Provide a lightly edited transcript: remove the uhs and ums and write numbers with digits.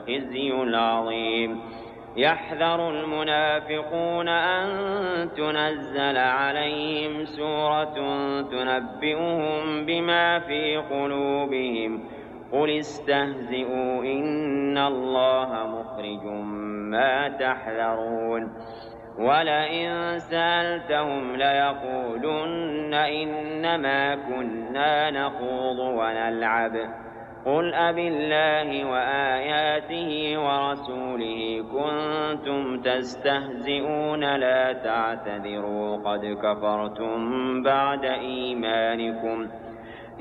الخزي العظيم. يحذر المنافقون أن تنزل عليهم سورة تنبئهم بما في قلوبهم قل استهزئوا إن الله مخرج ما تحذرون. ولئن سألتهم ليقولن إنما كنا نخوض ونلعب قل أبالله وآياته ورسوله كنتم تستهزئون لا تعتذروا قد كفرتم بعد إيمانكم